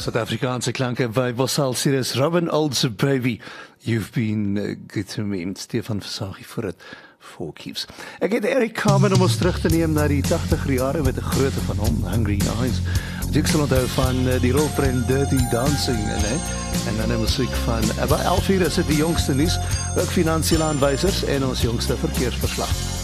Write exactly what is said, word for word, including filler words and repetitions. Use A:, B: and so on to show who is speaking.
A: Suid-Afrikaanse klanke by Bosal Sirius, Robin Old's Baby. You've been uh, good to me. Stefan Versagie vir dit. Four Keeps. Ek het Eric Carmen om ons terug te neem na die tachtiger jare met 'n grootte van hom, Hungry Eyes. Ek sal onthou van uh, die rolprent Dirty Dancing, né? En dan 'n musiek van uh, by elf uur is dit die jongste nuus, ook finansiële aanwysers en ons jongste verkeersverslag.